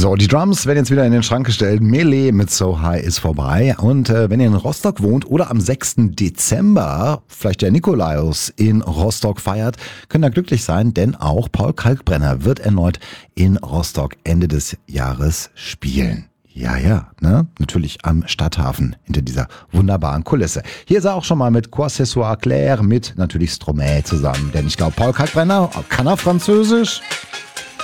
So, die Drums werden jetzt wieder in den Schrank gestellt. Melee mit So High ist vorbei. Und wenn ihr in Rostock wohnt oder am 6. Dezember vielleicht der Nikolaus in Rostock feiert, könnt ihr glücklich sein, denn auch Paul Kalkbrenner wird erneut in Rostock Ende des Jahres spielen. Ja, ne? Natürlich am Stadthafen hinter dieser wunderbaren Kulisse. Hier ist er auch schon mal mit Quoi ce soit clair, mit natürlich Stromae zusammen. Denn ich glaube, Paul Kalkbrenner, kann er Französisch?